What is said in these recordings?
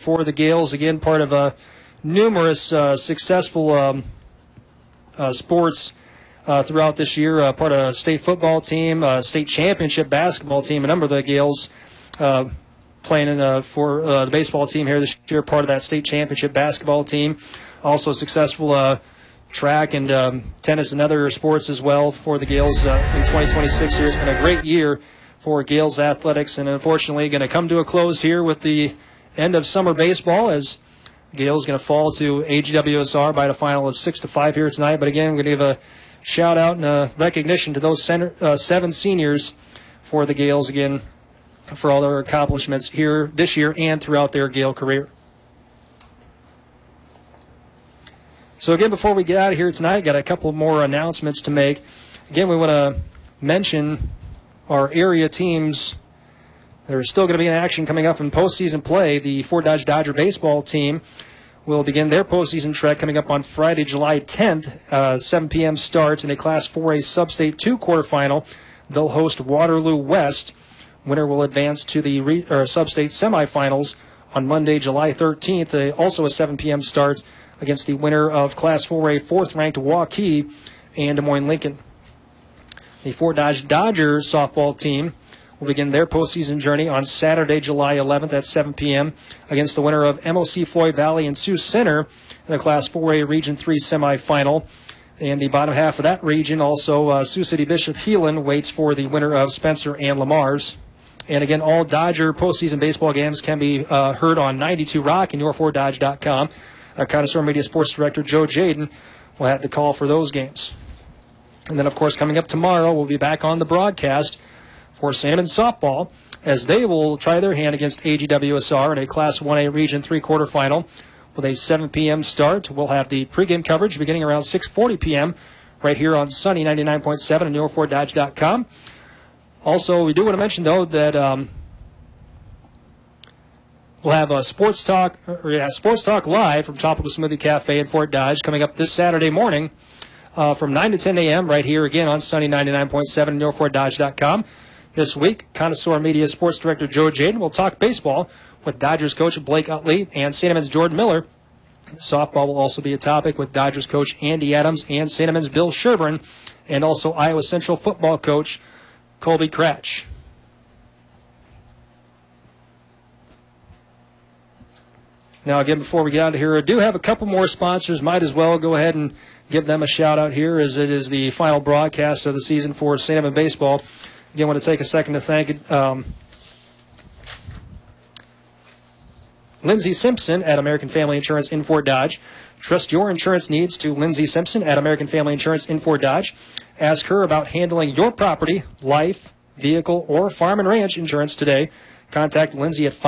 for the Gales. Again, part of numerous successful sports throughout this year. Part of a state football team, state championship basketball team. A number of the Gales playing for the baseball team here this year. Part of that state championship basketball team. Also successful track and tennis and other sports as well for the Gales in 2026 here. It's been a great year for Gales athletics, and unfortunately going to come to a close here with the end of summer baseball as Gales going to fall to AGWSR by the final of 6-5 here tonight. But again, I'm going to give a shout out and recognition to those 7 seniors for the Gales again for all their accomplishments here this year and throughout their Gale career. So again, before we get out of here tonight, got a couple more announcements to make. Again, we want to mention our area teams that are still going to be in action coming up in postseason play. The Fort Dodge Dodger baseball team will begin their postseason trek coming up on Friday, July 10th, 7 p.m. start in a Class 4A Sub-State 2 quarterfinal. They'll host Waterloo West. Winner will advance to the Sub-State semifinals on Monday, July 13th, also a 7 p.m. start against the winner of Class 4A 4th-ranked Waukee and Des Moines Lincoln. The Fort Dodge Dodgers softball team will begin their postseason journey on Saturday, July 11th at 7 p.m. against the winner of MOC Floyd Valley and Sioux Center in the Class 4A Region 3 semifinal. And the bottom half of that region, also Sioux City Bishop Heelan waits for the winner of Spencer and Lamar's. And again, all Dodger postseason baseball games can be heard on 92 Rock and your4dodge.com. Connoisseur Media Sports Director Joe Jaden will have the call for those games. And then, of course, coming up tomorrow, we'll be back on the broadcast for Sandeman softball as they will try their hand against AGWSR in a Class 1A Region 3 quarterfinal with a 7 p.m. start. We'll have the pregame coverage beginning around 6:40 p.m. right here on Sunny 99.7 and your4dodge.com. Also, we do want to mention, though, that we'll have a Sports Talk Live from Tropical Smoothie Cafe in Fort Dodge coming up this Saturday morning from 9 to 10 a.m. right here again on Sunny 99.7 and your4dodge.com. This week, Connoisseur Media Sports Director Joe Jaden will talk baseball with Dodgers coach Blake Utley and Sandeman's Jordan Miller. Softball will also be a topic with Dodgers coach Andy Adams and Sandeman's Bill Sherburne, and also Iowa Central football coach Colby Cratch. Now, again, before we get out of here, I do have a couple more sponsors. Might as well go ahead and give them a shout-out here as it is the final broadcast of the season for Sandeman Baseball. Again, I want to take a second to thank Lindsay Simpson at American Family Insurance in Fort Dodge. Trust your insurance needs to Lindsay Simpson at American Family Insurance in Fort Dodge. Ask her about handling your property, life, vehicle, or farm and ranch insurance today. Contact Lindsay at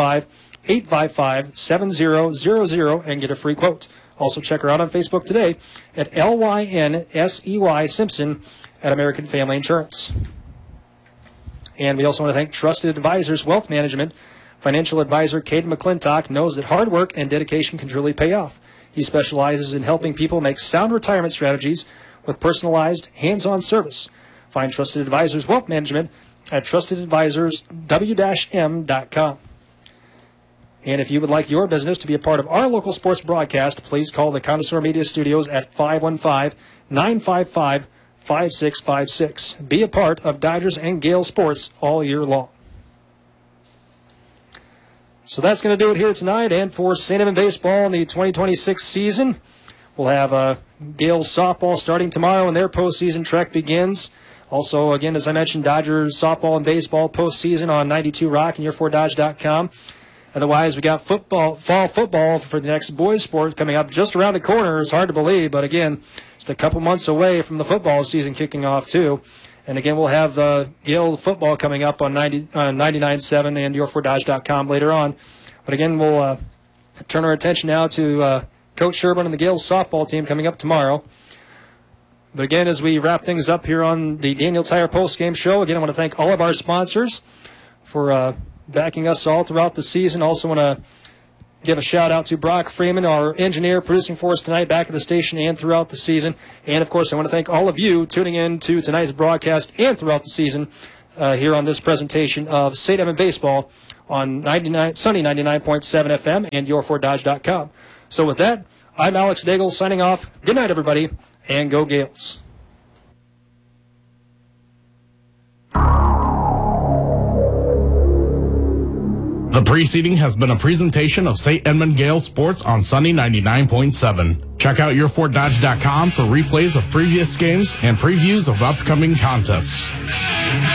515-855-7000 and get a free quote. Also, check her out on Facebook today at LYNSEY Simpson at American Family Insurance. And we also want to thank Trusted Advisors Wealth Management. Financial advisor Caden McClintock knows that hard work and dedication can truly pay off. He specializes in helping people make sound retirement strategies with personalized, hands-on service. Find Trusted Advisors Wealth Management at trustedadvisorsw-m.com. And if you would like your business to be a part of our local sports broadcast, please call the Connoisseur Media Studios at 515-955-5656. Be a part of Dodgers and Gale sports all year long. So that's going to do it here tonight and for Sandeman Baseball in the 2026 season. We'll have Gale softball starting tomorrow and their postseason trek begins. Also, again, as I mentioned, Dodgers softball and baseball postseason on 92 Rock and your4dodge.com. Otherwise, we got fall football for the next boys sport coming up just around the corner. It's hard to believe, but again, just a couple months away from the football season kicking off too. And again, we'll have Gale football coming up on 99.7 and your4dodge.com later on. But again, we'll turn our attention now to Coach Sherburne and the Gale softball team coming up tomorrow. But again, as we wrap things up here on the Daniel Tire postgame show, again, I want to thank all of our sponsors for backing us all throughout the season. Also want to give a shout-out to Brock Freeman, our engineer, producing for us tonight back at the station and throughout the season. And, of course, I want to thank all of you tuning in to tonight's broadcast and throughout the season here on this presentation of Sandeman Baseball on Sunny 99.7 FM and yourforddodge.com. So with that, I'm Alex Daigle signing off. Good night, everybody, and go Gales. The preceding has been a presentation of St. Edmund Gale Sports on Sunny 99.7. Check out yourforddodge.com for replays of previous games and previews of upcoming contests.